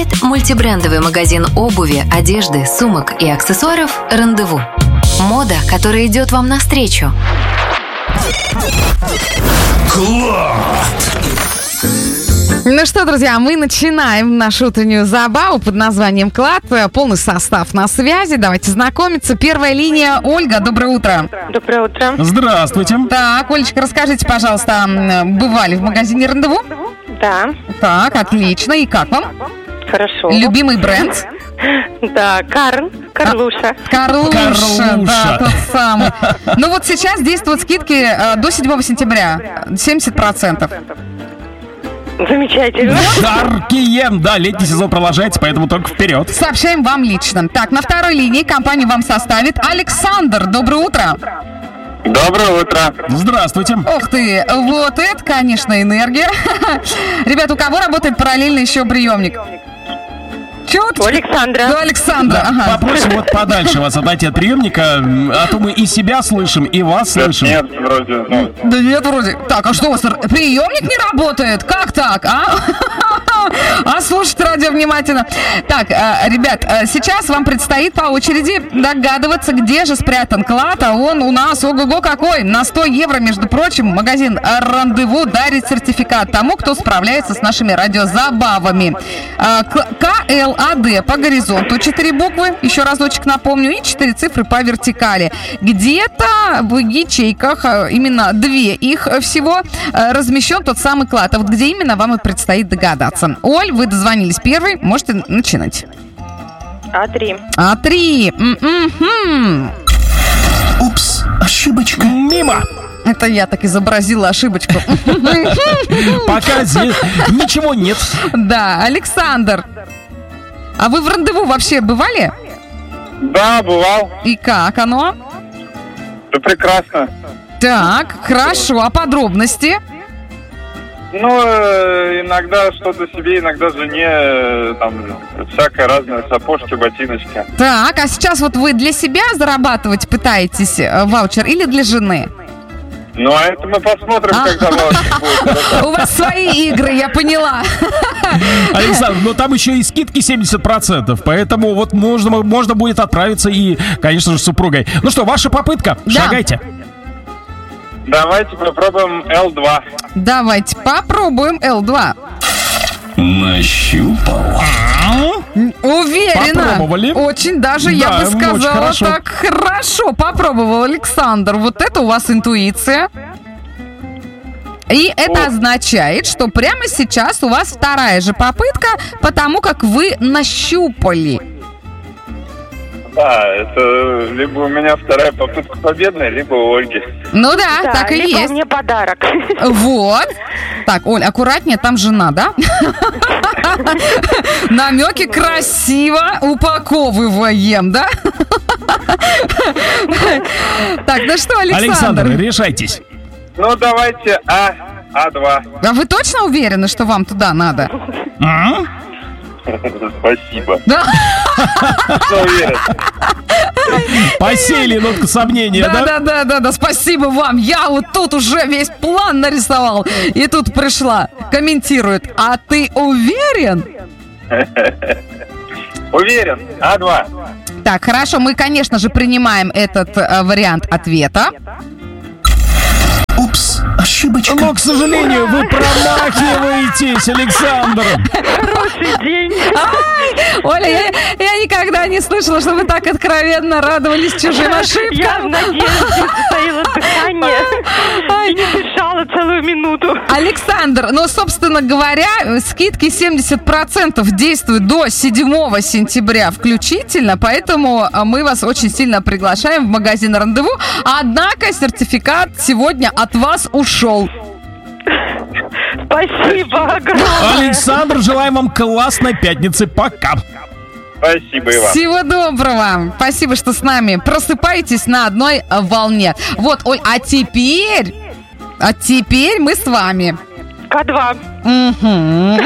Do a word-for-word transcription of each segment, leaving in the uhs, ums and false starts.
Мультибрендовый магазин обуви, одежды, сумок и аксессуаров «Рандеву». Мода, которая идет вам навстречу. Клад! Ну что, друзья, мы начинаем нашу утреннюю забаву под названием «Клад». Полный состав на связи. Давайте знакомиться. Первая линия. Ольга, доброе утро. Доброе утро. Здравствуйте. Так, Олечка, расскажите, пожалуйста, бывали в магазине «Рандеву»? Да. Так, отлично. И как вам? Хорошо. Любимый бренд? Да, Карл, Карлуша. А, Карлуша, Карлуша. да, тот самый. Ну вот сейчас действуют скидки э, до седьмого сентября. семьдесят процентов. Замечательно. Жаркие, да, летний сезон продолжается, поэтому только вперед. Сообщаем вам лично. Так, на второй линии компанию вам составит Александр. Доброе утро. Доброе утро. Здравствуйте. Ух ты, вот это, конечно, энергия. Ребят, у кого работает параллельно еще приемник? Чё? У Александра. У Александра, Да, ага. попросим вот подальше вас отойти от приемника, а то мы и себя слышим, и вас слышим. Нет, вроде, ну, Да нет, вроде. Так, а что у вас, приемник не работает? Как так, а? А слушать радио внимательно. Так, ребят, сейчас вам предстоит по очереди догадываться, где же спрятан клад, а он у нас, ого-го, какой! На сто евро, между прочим, магазин «Рандеву» дарит сертификат тому, кто справляется с нашими радиозабавами. КЛАД по горизонту, четыре буквы, еще разочек напомню, и четыре цифры по вертикали. Где-то в ячейках, именно две их всего, размещен тот самый клад. А вот где именно, вам и предстоит догадаться. Оль, вы дозвонились первой, можете начинать. А три. А три. М-м-м. Упс, ошибочка. Мимо. Это я так изобразила ошибочку. Пока здесь ничего нет. Да, Александр. А вы в «Рандеву» вообще бывали? да, бывал. И как оно? Да прекрасно. Так, хорошо. А подробности? Ну, э, иногда что-то себе, иногда жене, э, там, всякое разное, сапожки, ботиночки. Так, а сейчас вот вы для себя зарабатывать пытаетесь э, ваучер или для жены? Ну, а это мы посмотрим, А. когда ваучер будет. У вас свои игры, я поняла. Александр, но там еще и скидки семьдесят процентов, поэтому вот можно, можно будет отправиться и, конечно же, с супругой. Ну что, ваша попытка? Да. Шагайте. Давайте попробуем эл два. Давайте попробуем эл два. Нащупал. Уверена. Попробовали. Очень даже, я Да, бы очень сказала, хорошо. так хорошо попробовал Александр. Вот это у вас интуиция. И это означает, что прямо сейчас у вас вторая же попытка, потому как вы нащупали. Да, это либо у меня вторая попытка победная, либо у Ольги. Ну да, Да, так и либо есть. мне подарок. Вот. Так, Оль, аккуратнее, там жена, да? Намеки красиво упаковываем, да? Так, ну что, Александр, Александр? решайтесь. Ну, давайте А, А2. А вы точно уверены, что вам туда надо? А? Спасибо. Да? Кто уверен? Посеяли нотку сомнения, Да, да? да, да, да, да, спасибо вам. Я вот тут уже весь план нарисовал. И тут пришла, комментирует. А ты уверен? Уверен. А2. Так, хорошо, мы, конечно же, принимаем этот э, вариант ответа. Упс, ошибочка. Но, к сожалению, вы промахиваетесь, Александр. Хороший день. Ай, Оля, я, я никогда не слышала, что вы так откровенно радовались чужим ошибкам. Я в надежде стояла дыхание и не дышала целую минуту. Александр, ну, собственно говоря, скидки семьдесят процентов действуют до седьмого сентября включительно, поэтому мы вас очень сильно приглашаем в магазин «Рандеву». Однако сертификат сегодня от вас ушел. Спасибо огромное. Александр, желаем вам классной пятницы. Пока. Спасибо и вам. Всего доброго. Спасибо, что с нами. Просыпайтесь на одной волне. Вот, Оль, а теперь... А теперь мы с вами. К2. Угу.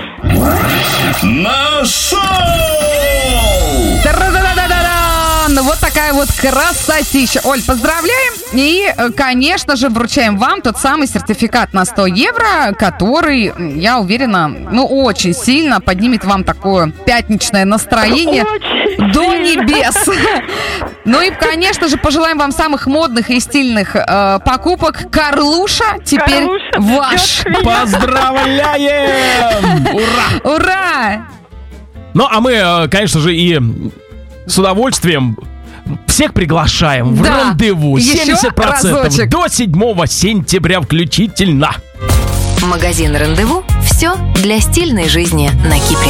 Нашел! Да-да-да-да-да-да! Вот такая вот красотища. Оль, поздравляем. И, конечно же, вручаем вам тот самый сертификат на сто евро, который, я уверена, ну, очень сильно поднимет вам такое пятничное настроение Очень до сильно. небес. Ну и, конечно же, пожелаем вам самых модных и стильных э, покупок. Карлуша теперь Карлуша ваш. ждет меня. Поздравляем! Ура! Ура! Ну, а мы, э, конечно же, и с удовольствием всех приглашаем в Да. рандеву. Еще семьдесят процентов разочек. до седьмого сентября включительно. Магазин «Рандеву» – все для стильной жизни на Кипре.